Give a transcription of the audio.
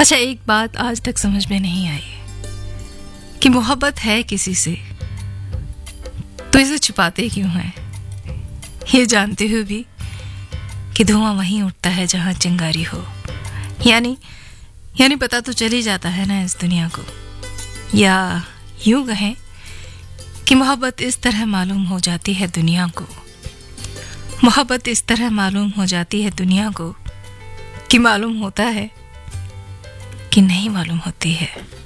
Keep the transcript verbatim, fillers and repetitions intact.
अच्छा, एक बात आज तक समझ में नहीं आई कि मोहब्बत है किसी से तो इसे छुपाते क्यों हैं, ये जानते हुए भी कि धुआं वहीं उठता है जहां चिंगारी हो। यानी यानी पता तो चल ही जाता है ना इस दुनिया को, या यूं कहें कि मोहब्बत इस तरह मालूम हो जाती है दुनिया को मोहब्बत इस तरह मालूम हो जाती है दुनिया को कि मालूम होता है कि नहीं मालूम होती है।